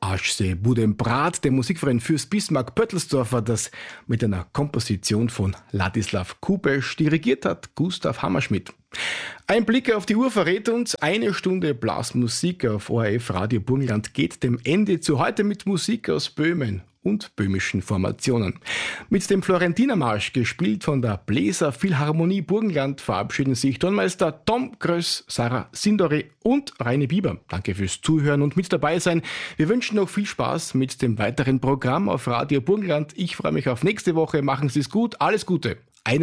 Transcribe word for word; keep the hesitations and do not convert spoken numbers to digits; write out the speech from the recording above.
Marschsee Budenbrat, der Musikverein Fürst Bismarck Pöttelsdorfer, das mit einer Komposition von Ladislav Kubesch dirigiert hat Gustav Hammerschmidt. Ein Blick auf die Uhr verrät uns, eine Stunde Blasmusik auf O R F Radio Burgenland geht dem Ende zu, heute mit Musik aus Böhmen und böhmischen Formationen. Mit dem Florentinermarsch, gespielt von der Bläser Philharmonie Burgenland, verabschieden sich Tonmeister Tom Gröss, Sarah Sindori und Raine Bieber. Danke fürs Zuhören und mit dabei sein. Wir wünschen noch viel Spaß mit dem weiteren Programm auf Radio Burgenland. Ich freue mich auf nächste Woche. Machen Sie es gut. Alles Gute.